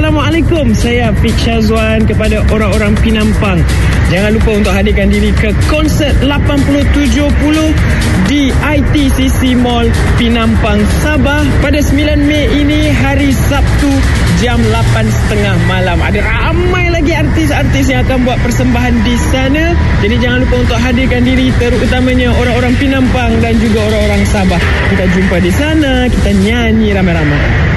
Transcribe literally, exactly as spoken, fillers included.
Assalamualaikum, saya Fik Syazwan. Kepada orang-orang Pinampang, jangan lupa untuk hadirkan diri ke konsert lapan puluh tujuh puluh di I T C C Mall Pinampang, Sabah pada sembilan Mei ini, hari Sabtu jam lapan tiga puluh malam. Ada ramai lagi artis-artis yang akan buat persembahan di sana. Jadi jangan lupa untuk hadirkan diri, terutamanya orang-orang Pinampang dan juga orang-orang Sabah. Kita jumpa di sana, kita nyanyi ramai-ramai.